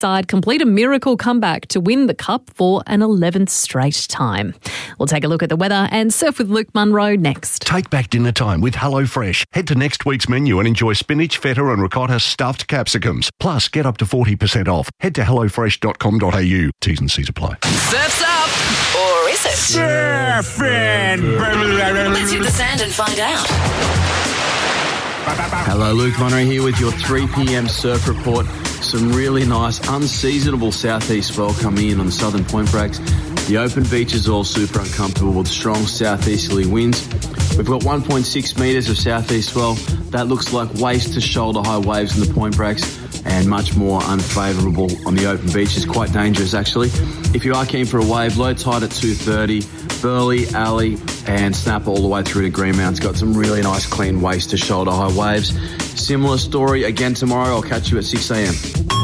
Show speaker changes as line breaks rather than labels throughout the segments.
side complete a miracle comeback to win the Cup for an 11th straight time. We'll take a look at the weather and surf with Luke Munro next.
Take back dinner time with HelloFresh. Head to next week's menu and enjoy spinach, feta and ricotta stuffed capsicums. Plus, get up to 40% off. Head to hellofresh.com.au. T's and C's apply.
Surf's up, or is it?
Surfing!
Let's hit the sand and find out.
Hello, Luke Munro here with your 3 p.m. surf report. Some really nice, unseasonable southeast swell coming in on the southern point breaks. The open beach is all super uncomfortable with strong southeasterly winds. We've got 1.6 metres of southeast swell. That looks like waist to shoulder high waves in the point breaks, and much more unfavourable on the open beaches. Quite dangerous, actually. If you are keen for a wave, low tide at 2:30, Burleigh, Alley and Snap all the way through to Greenmount's got some really nice clean waist to shoulder high waves. Similar story again tomorrow. I'll catch you at 6 a.m.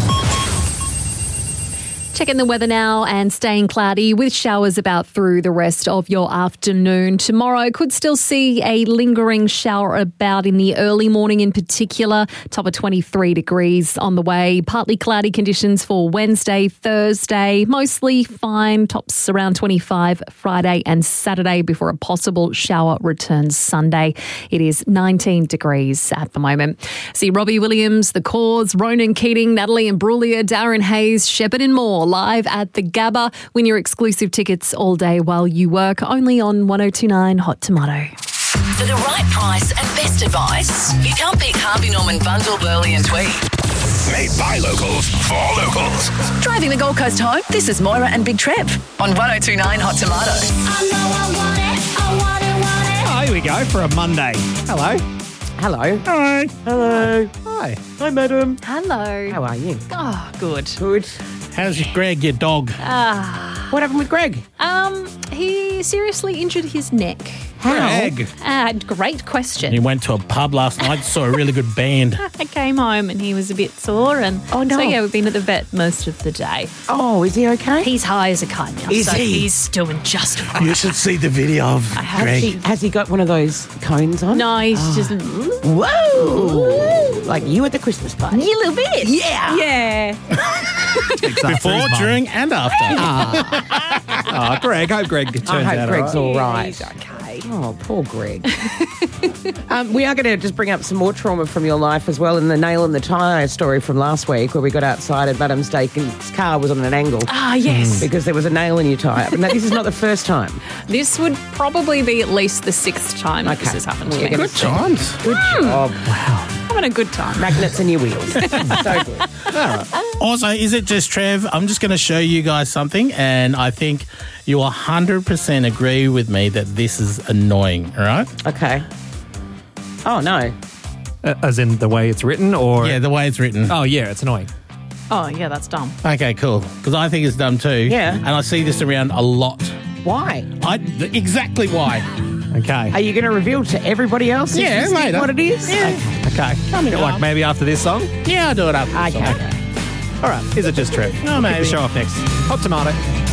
Checking the weather now and staying cloudy with showers about through the rest of your afternoon. Tomorrow could still see a lingering shower about in the early morning in particular. Top of 23 degrees on the way. Partly cloudy conditions for Wednesday, Thursday. Mostly fine. Tops around 25 Friday and Saturday before a possible shower returns Sunday. It is 19 degrees at the moment. See Robbie Williams, The Cause, Ronan Keating, Natalie Imbruglia, Darren Hayes, Shepherd and more live at the Gabba. Win your exclusive tickets all day while you work, only on 102.9 Hot Tomato.
For the right price and best advice, you can't beat Harvey Norman Bundle, Burleigh and Tweed.
Made by locals, for locals.
Driving the Gold Coast home, this is Moira and Big Trev on 102.9 Hot Tomato.
I know I want it, I want it, want it.
Oh, here we go for a Monday. Hello.
Hello.
Hi.
Hello.
Hi.
Hi, madam.
Hello.
How are you?
Oh, good.
Good.
How's Greg, your dog?
What happened with Greg?
He seriously injured his neck.
Greg.
Great question.
He went to a pub last night, saw a really good band.
I came home and he was a bit sore, and
Oh, no.
so yeah, we've been at the vet most of the day.
Oh, is he okay?
He's high as a kite now,
Is
so
he?
he's doing just fine.
You should see the video of Greg.
Has he got one of those cones on?
No, he's just
Whoa! Like you at the Christmas party.
a little bit.
Yeah.
Before, during and after.
Oh, Greg. Hope Greg turns
I hope
out
Greg's
all
all
right.
right.
He's okay.
Oh, poor Greg. We are going to just bring up some more trauma from your life as well in the nail in the tyre story from last week where we got outside at Madam's Dakin's car was on an angle.
Ah, yes.
Because there was a nail in your tyre. But no, this is not the first time.
This would probably be at least the 6th time this
Okay.
has happened to
We're
me.
gonna
Good times.
Good job. Wow.
Having a good time.
Magnets in your wheels. So good.
Also, is it just Trev? I'm just going to show you guys something, and I think you'll 100% agree with me that this is annoying, all right?
Okay. Oh, no.
As in the way it's written, or...
Yeah, the way it's written.
Oh, yeah, it's annoying.
Oh, yeah, that's dumb.
Okay, cool. Because I think it's dumb too.
Yeah.
And I see this around a lot.
Why?
Exactly why.
Okay.
Are you going to reveal to everybody else
Yeah,
this is
later.
what it is?
Yeah.
Okay. Like maybe after this song?
Yeah, I'll do it up.
Okay.
All right. Is it just Trev?
No,
Kick
maybe.
the show off next. Hot Tomato.